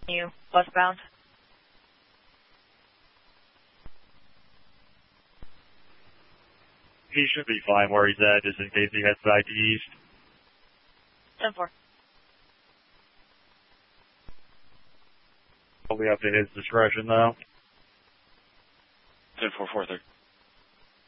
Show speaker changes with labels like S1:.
S1: You westbound.
S2: He should be fine where he's at, just in case he heads back to east.
S1: 10-4.
S2: Probably up to his discretion, though.
S3: 10-4, 4-3.